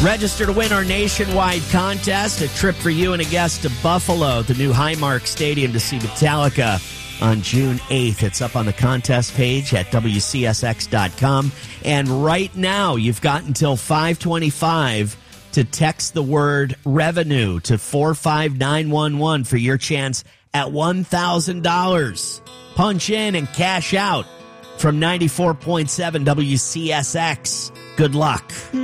Register to win our nationwide contest, a trip for you and a guest to Buffalo, the new Highmark Stadium, to see Metallica on June 8th. It's up on the contest page at WCSX.com. And right now, you've got until 5:25 to text the word revenue to 45911 for your chance at $1,000. Punch in and cash out from 94.7 WCSX. Good luck.